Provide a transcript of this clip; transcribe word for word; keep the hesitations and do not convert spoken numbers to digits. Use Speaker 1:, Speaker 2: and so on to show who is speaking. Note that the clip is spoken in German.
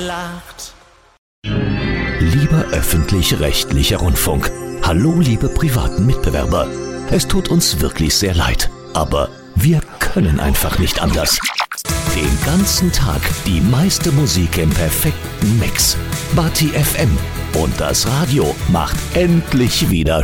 Speaker 1: lacht.
Speaker 2: Lieber öffentlich-rechtlicher Rundfunk, hallo liebe privaten Mitbewerber. Es tut uns wirklich sehr leid, aber wir können einfach nicht anders. Den ganzen Tag die meiste Musik im perfekten Mix. Bati F M und das Radio macht endlich wieder